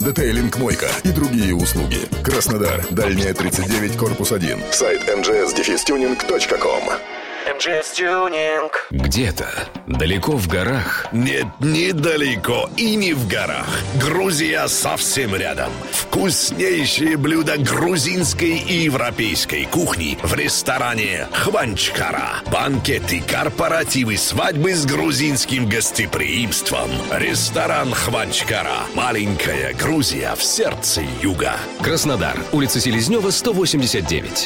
Детейлинг-мойка и другие услуги. Краснодар. Дальняя 39, корпус 1. Сайт mgs-tuning.com. МЖС Тюнинг. Где-то далеко в горах. Нет, недалеко и не в горах. Грузия совсем рядом. Вкуснейшие блюда грузинской и европейской кухни в ресторане Хванчкара. Банкеты, корпоративы, свадьбы с грузинским гостеприимством. Ресторан Хванчкара. Маленькая Грузия в сердце юга. Краснодар. Улица Селезнева, 189.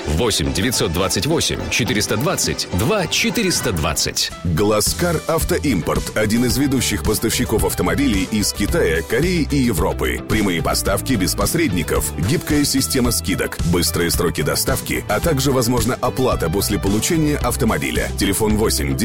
8-928-420-2420. Гласкар Автоимпорт. Один из ведущих поставщиков автомобилей из Китая, Кореи и Европы. Прямые поставки без посредников. Гибкая система скидок. Быстрые сроки доставки, а также возможна оплата после получения автомобиля. Телефон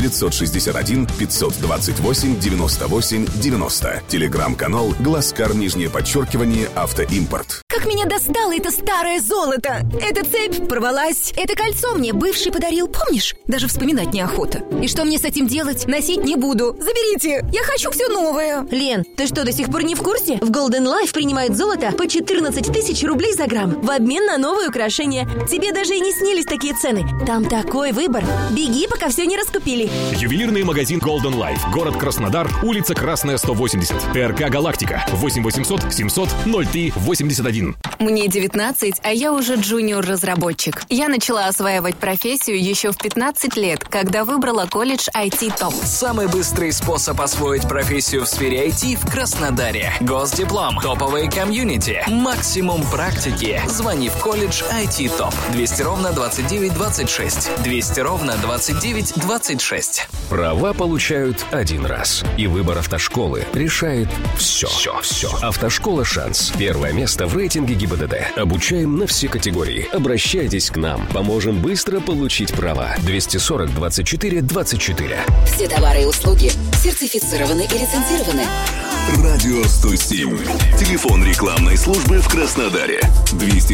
8-961-528-98-90. Телеграм-канал Гласкар, _Автоимпорт. Как меня достало это старое золото! Эта цепь порвалась. Это кольцо мне бывший подарил, помнишь? Даже вспоминать неохота. И что мне с этим делать? Носить не буду. Заберите! Я хочу все новое. Лен, ты что, до сих пор не в курсе? В Golden Life принимают золото по 14 тысяч рублей за грамм в обмен на новые украшения. Тебе даже и не снились такие цены. Там такой выбор. Беги, пока все не раскупили. Ювелирный магазин Golden Life. Город Краснодар, улица Красная, 180. ТРК «Галактика». 8 800 700 03 81. Мне 19, а я уже джуниор-разработчик. Я начала осваивать профессию еще в 15 лет, когда выбрала колледж IT ТОП. Самый быстрый способ освоить профессию в сфере IT в Краснодаре. Госдиплом, топовые комьюнити, максимум практики. Звони в колледж IT ТОП. 200-29-26. 200-29-26. Права получают один раз. И выбор автошколы решает все. Автошкола «Шанс». Первое место в рейтинге ГИБДД. Обучаем на все категории. Обращайтесь к нам. Поможем быстро получить права. 240-24-24. Все товары и услуги сертифицированы и лицензированы. Радио 107. Телефон рекламной службы в Краснодаре. 200